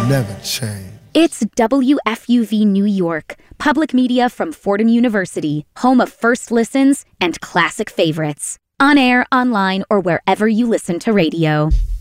never change. It's WFUV New York, public media from Fordham University, home of first listens and classic favorites. On air, online, or wherever you listen to radio.